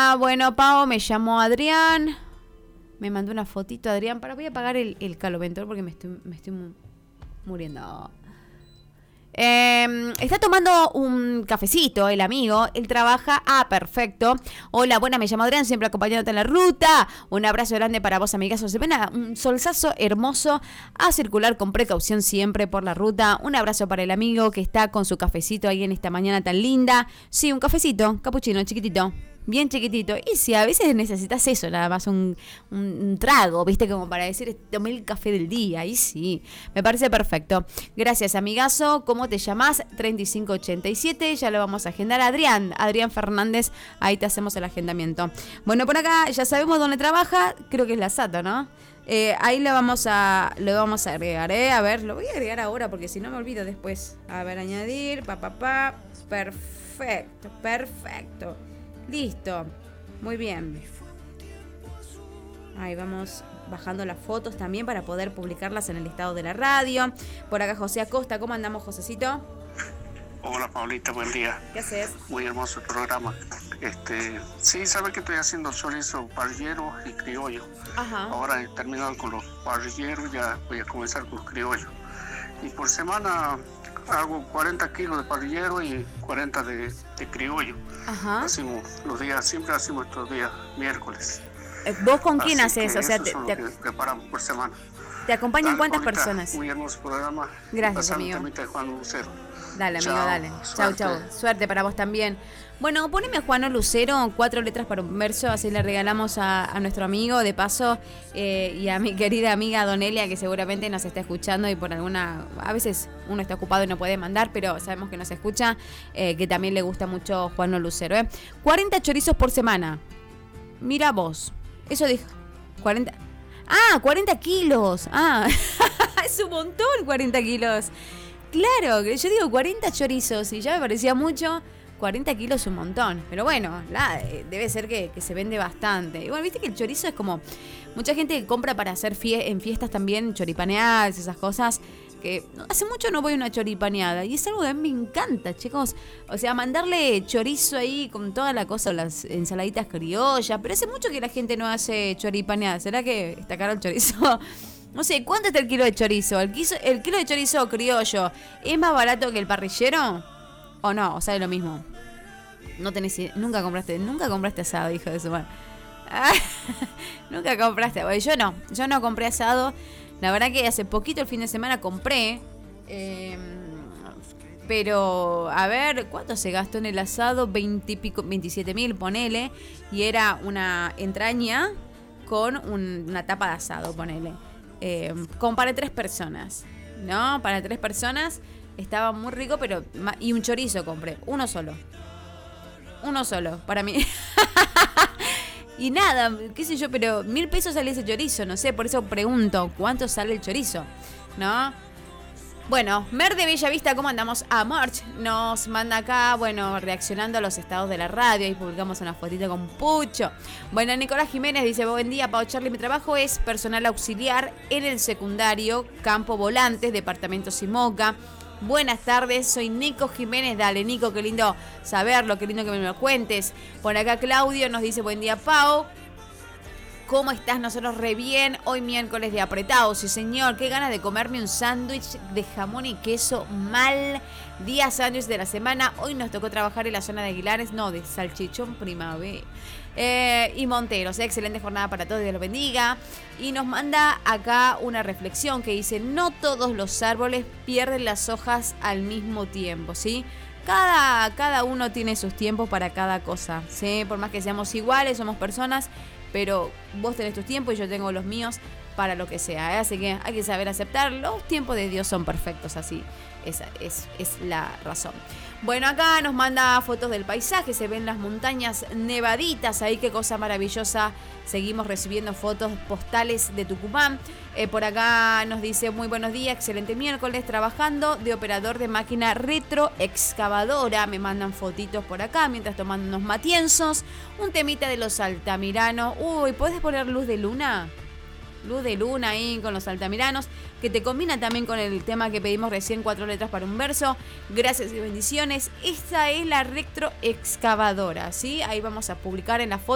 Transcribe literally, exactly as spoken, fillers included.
acá, bueno, Pau, me llamó Adrián. Me mandó una fotito, Adrián. Para, voy a apagar el, el caloventor porque me estoy, me estoy mu- muriendo. Eh, está tomando un cafecito el amigo, él trabaja, ah, perfecto. Hola, buena, me llamo Adrián, siempre acompañándote en la ruta. Un abrazo grande para vos, amigazo. Se ven un solzazo hermoso, a circular con precaución siempre por la ruta. Un abrazo para el amigo que está con su cafecito ahí en esta mañana tan linda. Sí, un cafecito, capuchino, chiquitito. Bien chiquitito. Y si a veces necesitas eso, nada más un, un, un trago, ¿viste? Como para decir, tomé el café del día. Y sí, me parece perfecto. Gracias, amigazo. ¿Cómo te llamás? treinta y cinco ochenta y siete. Ya lo vamos a agendar. Adrián, Adrián Fernández. Ahí te hacemos el agendamiento. Bueno, por acá ya sabemos dónde trabaja. Creo que es la Sato, ¿no? Eh, ahí lo vamos a lo vamos a agregar, ¿eh? A ver, lo voy a agregar ahora porque si no me olvido después. A ver, añadir, pa, pa, pa. Perfecto, perfecto. Listo, muy bien. Ahí vamos bajando las fotos también para poder publicarlas en el listado de la radio. Por acá José Acosta, ¿cómo andamos, Josecito? Hola, Paulita, buen día. ¿Qué haces? Muy hermoso el programa. Este, sí, sabes que estoy haciendo chorizo parrillero y criollo. Ajá. Ahora he terminado con los parrilleros, ya voy a comenzar con los criollos. Y por semana hago cuarenta kilos de parrillero y cuarenta de, de criollo. Ajá. Hacemos los días, siempre hacemos estos días miércoles. ¿Vos con quién Así haces? O sea, te, son te, los que preparamos por semana. ¿te acompañan Dale, cuántas Paulita, personas? Muy hermoso programa. Gracias, Pasame amigo. un temita de Juan Lucero. Dale, amigo, Chao, dale. Chau, suerte. chau. Suerte para vos también. Bueno, poneme Juan Lucero, cuatro letras para un verso, así le regalamos a, a nuestro amigo, de paso, eh, y a mi querida amiga Donelia, que seguramente nos está escuchando y por alguna... A veces uno está ocupado y no puede mandar, pero sabemos que nos escucha, eh, que también le gusta mucho Juan Lucero. ¿eh? cuarenta chorizos por semana. Mira vos. Eso dijo. cuarenta... Ah, cuarenta kilos. Ah, es un montón cuarenta kilos. Claro, yo digo cuarenta chorizos y ya me parecía mucho. cuarenta kilos es un montón. Pero bueno, la, debe ser que, que se vende bastante. Igual, viste que el chorizo es como... Mucha gente que compra para hacer fie- en fiestas también choripaneadas, esas cosas. Que hace mucho no voy a una choripaneada. Y es algo que a mí me encanta, chicos. O sea, mandarle chorizo ahí con toda la cosa, las ensaladitas criollas. Pero hace mucho que la gente no hace choripaneada. ¿Será que está caro el chorizo? No sé, ¿cuánto está el kilo de chorizo? ¿El, quiso, ¿El kilo de chorizo criollo es más barato que el parrillero? ¿O no? ¿O sale lo mismo? No tenés idea. Nunca compraste, nunca compraste asado, hijo de su madre. Nunca compraste. Bueno, yo no, yo no compré asado. La verdad que hace poquito, el fin de semana, compré. Eh, pero, a ver, ¿cuánto se gastó en el asado? veinte y pico, veintisiete mil, ponele. Y era una entraña con un, una tapa de asado, ponele. Eh, con para tres personas, ¿no? Para tres personas estaba muy rico, pero... Y un chorizo compré, uno solo. Uno solo, para mí. Y nada, qué sé yo, pero mil pesos sale ese chorizo, no sé, por eso pregunto, ¿cuánto sale el chorizo? ¿No? Bueno, Mer de Bellavista, ¿cómo andamos? A March nos manda acá, bueno, reaccionando a los estados de la radio. Y publicamos una fotito con Pucho. Bueno, Nicolás Jiménez dice, buen día, Pau Charlie, mi trabajo es personal auxiliar en el secundario Campo Volantes, departamento Simoca. Buenas tardes, soy Nico Jiménez. Dale, Nico, qué lindo saberlo, qué lindo que me lo cuentes. Por acá Claudio nos dice, buen día, Pau. ¿Cómo estás? Nosotros re bien. Hoy miércoles de apretados. Sí, señor. Qué ganas de comerme un sándwich de jamón y queso. Mal. Día sándwich de la semana. Hoy nos tocó trabajar en la zona de Aguilares. No, de Salchichón Primavera. Eh, y Monteros. Excelente jornada para todos. Dios los bendiga. Y nos manda acá una reflexión que dice, no todos los árboles pierden las hojas al mismo tiempo, ¿sí? Cada, cada uno tiene sus tiempos para cada cosa, ¿sí? Por más que seamos iguales, somos personas, pero vos tenés tus tiempos y yo tengo los míos para lo que sea, ¿eh? Así que hay que saber aceptar. Los tiempos de Dios son perfectos, así esa es, es la razón. Bueno, acá nos manda fotos del paisaje, se ven las montañas nevaditas, ahí qué cosa maravillosa. Seguimos recibiendo fotos postales de Tucumán. Eh, por acá nos dice, muy buenos días, excelente miércoles, trabajando de operador de máquina retroexcavadora. Me mandan fotitos por acá mientras tomando unos matienzos. Un temita de los Altamiranos. Uy, ¿puedes poner luz de luna? Luz de luna ahí con los altamiranos, que te combina también con el tema que pedimos recién, cuatro letras para un verso. Gracias y bendiciones. Esta es la retroexcavadora, ¿sí? Ahí vamos a publicar en la foto